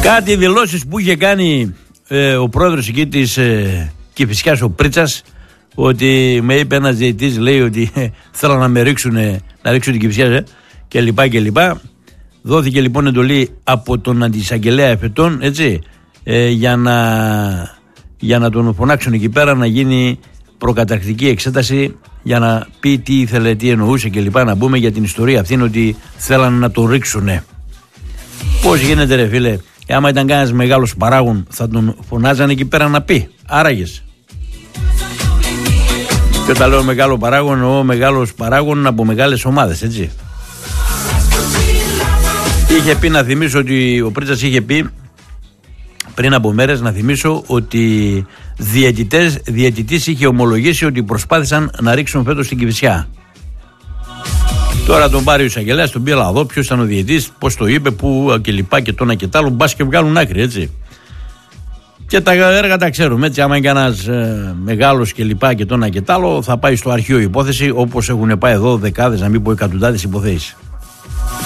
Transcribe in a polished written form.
Κάτι δηλώσεις που είχε κάνει ο πρόεδρος εκεί της Κηφισιάς, ο Πρίτσας, ότι με είπε ένας διαιτητής, λέει ότι θέλουν να με ρίξουν την Κηφισιά και λοιπά. Δόθηκε λοιπόν εντολή από τον αντισαγγελέα εφετών, έτσι, για να τον φωνάξουν εκεί πέρα, να γίνει προκαταρκτική εξέταση για να πει τι ήθελε, τι εννοούσε και λοιπά, να μπούμε για την ιστορία αυτήν ότι θέλανε να τον ρίξουνε. Πώς γίνεται ρε φίλε, άμα ήταν κανένας μεγάλος παράγων θα τον φωνάζανε εκεί πέρα να πει, άραγες. Και όταν λέω μεγάλο παράγων, εννοώ μεγάλος παράγων από μεγάλες ομάδες, έτσι. Είχε πει, να θυμίσω ότι ο Πρίτσας είχε πει πριν από μέρες, να θυμίσω ότι διαιτητής είχε ομολογήσει ότι προσπάθησαν να ρίξουν φέτος στην Κηφισιά. Τώρα τον πάρει ο εισαγγελέας, τον πει έλα εδώ, ποιος ήταν ο διαιτητής, πώς το είπε, πού και λοιπά και το ένα και τ' άλλο, μπας και βγάλουν άκρη, έτσι. Και τα έργα τα ξέρουμε, έτσι, άμα είναι κανένας μεγάλος και λοιπά και το ένα και τ' άλλο, θα πάει στο αρχείο υπόθεση, όπως έχουν πάει εδώ δεκάδες, να μην πω εκατοντάδες υποθέσεις.